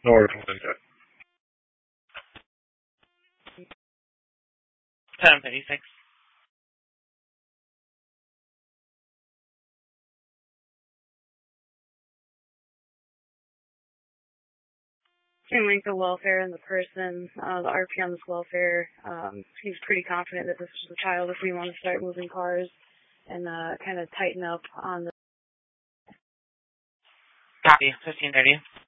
No articles in yet. 1056. Can link the welfare and the person, the RP on this welfare. He's pretty confident that this is the child if we want to start moving cars and kind of tighten up on the... Copy, 1530.